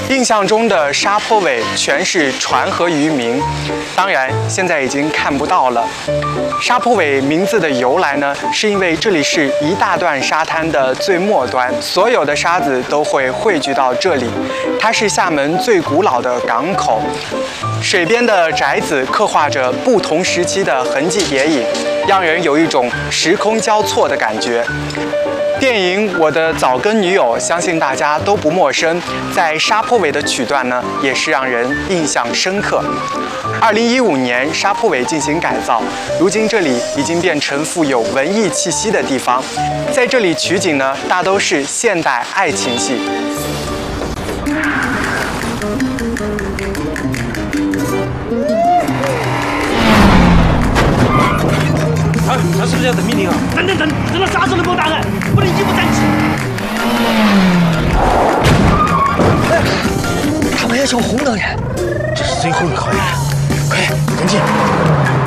印象中的沙坡尾全是船和渔民，当然现在已经看不到了。沙坡尾名字的由来呢，是因为这里是一大段沙滩的最末端，所有的沙子都会汇聚到这里。它是厦门最古老的港口，水边的宅子刻画着不同时期的痕迹叠影，让人有一种时空交错的感觉。电影《我的早更女友》相信大家都不陌生，在沙坡尾的曲段呢，也是让人印象深刻。2015年，沙坡尾进行改造，如今这里已经变成富有文艺气息的地方。在这里取景呢，大都是现代爱情戏。 他是不是要等命令啊？等，等到啥时候能够打来？不能一不站起。 他们要求红灯人，这是最后一个考验，快跟进！